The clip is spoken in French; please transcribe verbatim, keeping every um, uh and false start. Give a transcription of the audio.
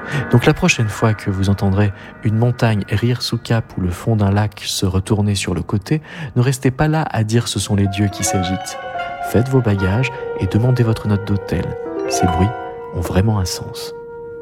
Donc la prochaine fois que vous entendrez une montagne rire sous cap ou le fond d'un lac se retourner sur le côté, ne restez pas là à dire ce sont les dieux qui s'agitent. Faites vos bagages et demandez votre note d'hôtel. Ces bruits ont vraiment un sens.